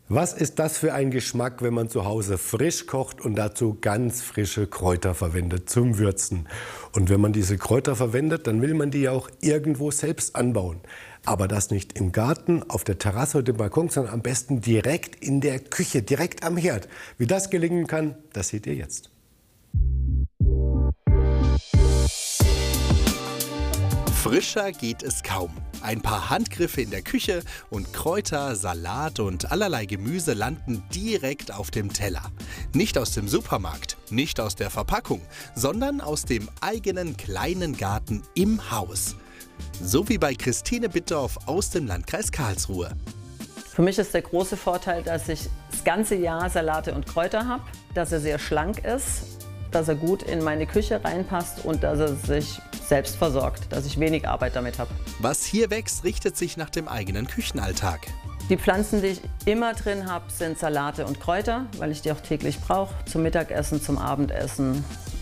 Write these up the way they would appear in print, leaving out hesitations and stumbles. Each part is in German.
Was ist das für ein Geschmack, wenn man zu Hause frisch kocht und dazu ganz frische Kräuter verwendet zum Würzen? Und wenn man diese Kräuter verwendet, dann will man die ja auch irgendwo selbst anbauen. Aber das nicht im Garten, auf der Terrasse oder dem Balkon, sondern am besten direkt in der Küche, direkt am Herd. Wie das gelingen kann, das seht ihr jetzt. Frischer geht es kaum. Ein paar Handgriffe in der Küche und Kräuter, Salat und allerlei Gemüse landen direkt auf dem Teller. Nicht aus dem Supermarkt, nicht aus der Verpackung, sondern aus dem eigenen kleinen Garten im Haus. So wie bei Christine Bittorf aus dem Landkreis Karlsruhe. Für mich ist der große Vorteil, dass ich das ganze Jahr Salate und Kräuter habe, dass er sehr schlank ist, dass er gut in meine Küche reinpasst und dass er sich selbst versorgt, dass ich wenig Arbeit damit habe. Was hier wächst, richtet sich nach dem eigenen Küchenalltag. Die Pflanzen, die ich immer drin habe, sind Salate und Kräuter, weil ich die auch täglich brauche. Zum Mittagessen, zum Abendessen,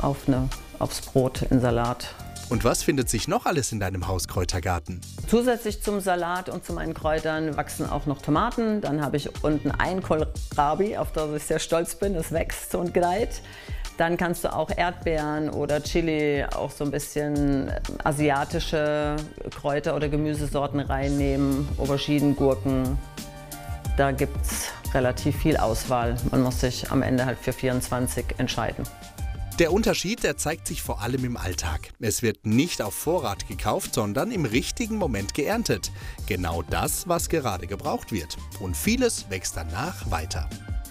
aufs Brot, in Salat. Und was findet sich noch alles in deinem Hauskräutergarten? Zusätzlich zum Salat und zu meinen Kräutern wachsen auch noch Tomaten. Dann habe ich unten ein Kohlrabi, auf das ich sehr stolz bin. Es wächst und gedeiht. Dann kannst du auch Erdbeeren oder Chili, auch so ein bisschen asiatische Kräuter oder Gemüsesorten reinnehmen. Auberginen, Gurken. Da gibt es relativ viel Auswahl. Man muss sich am Ende halt für 24 entscheiden. Der Unterschied, der zeigt sich vor allem im Alltag. Es wird nicht auf Vorrat gekauft, sondern im richtigen Moment geerntet. Genau das, was gerade gebraucht wird. Und vieles wächst danach weiter.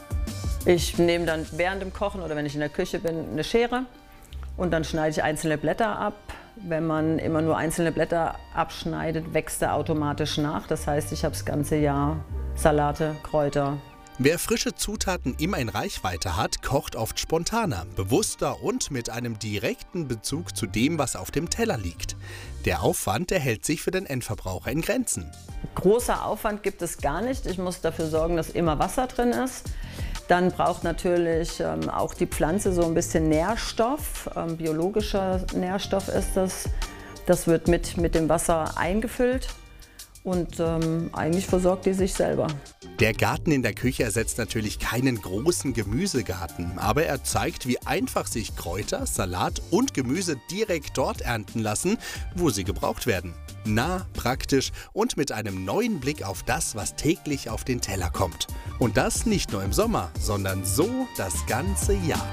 Ich nehme dann während dem Kochen oder wenn ich in der Küche bin, eine Schere und dann schneide ich einzelne Blätter ab. Wenn man immer nur einzelne Blätter abschneidet, wächst er automatisch nach. Das heißt, ich habe das ganze Jahr Salate, Kräuter. Wer frische Zutaten immer in Reichweite hat, kocht oft spontaner, bewusster und mit einem direkten Bezug zu dem, was auf dem Teller liegt. Der Aufwand, der hält sich für den Endverbraucher in Grenzen. Großer Aufwand gibt es gar nicht. Ich muss dafür sorgen, dass immer Wasser drin ist. Dann braucht natürlich auch die Pflanze so ein bisschen Nährstoff. Biologischer Nährstoff ist das. Das wird mit dem Wasser eingefüllt. Und eigentlich versorgt die sich selber. Der Garten in der Küche ersetzt natürlich keinen großen Gemüsegarten, aber er zeigt, wie einfach sich Kräuter, Salat und Gemüse direkt dort ernten lassen, wo sie gebraucht werden. Nah, praktisch und mit einem neuen Blick auf das, was täglich auf den Teller kommt. Und das nicht nur im Sommer, sondern so das ganze Jahr.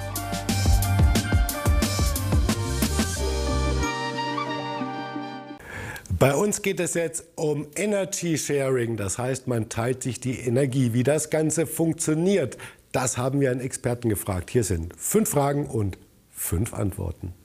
Bei uns geht es jetzt um Energy Sharing, das heißt, man teilt sich die Energie. Wie das Ganze funktioniert, das haben wir einen Experten gefragt. Hier sind 5 Fragen und 5 Antworten.